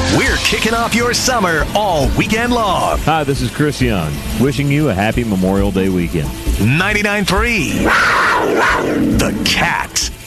We're kicking off your summer all weekend long. Hi, this is Chris Young, wishing you a happy Memorial Day weekend. 99.3 The Cat.